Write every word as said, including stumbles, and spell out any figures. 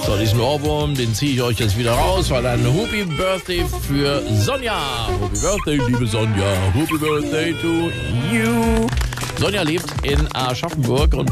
So, diesen Ohrwurm, den ziehe ich euch jetzt wieder raus, weil ein Happy Birthday für Sonja. Happy Birthday, liebe Sonja. Happy Birthday to you. Sonja lebt in Aschaffenburg und